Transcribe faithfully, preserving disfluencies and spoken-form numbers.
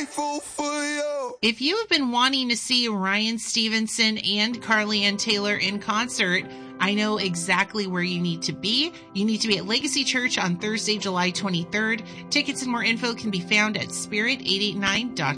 grateful for you. If you have been wanting to see Ryan Stevenson and Carly Ann Taylor in concert, I know exactly where you need to be. You need to be at Legacy Church on Thursday, July twenty-third. Tickets and more info can be found at spirit eight eight nine dot com.